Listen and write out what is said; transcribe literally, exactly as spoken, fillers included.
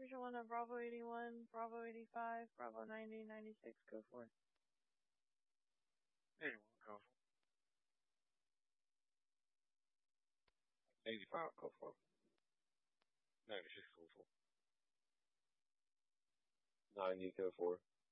Fusion one at Bravo eighty-one, Bravo eighty-five, Bravo ninety, ninety-six, go for it. eighty-one, go for eighty-five, go for it. ninety-six, go for ninety, go for it.